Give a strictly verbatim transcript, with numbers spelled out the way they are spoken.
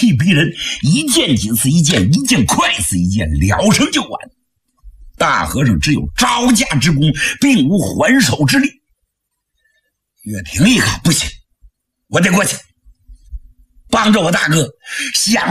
气逼人，一剑紧似一剑，一剑快似一剑，了生就完。大和尚只有招架之功，并无还手之力。岳平一看不行，我得过去帮着我大哥想